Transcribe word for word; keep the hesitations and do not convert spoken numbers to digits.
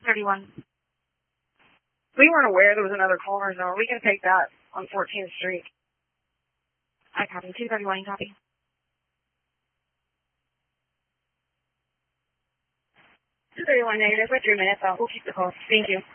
thirty-one. We weren't aware there was another corner zone. We can take that on fourteenth Street. I copy. two thirty-one, copy. two thirty-one negative for three minutes. I'll we'll keep the call. Thank you.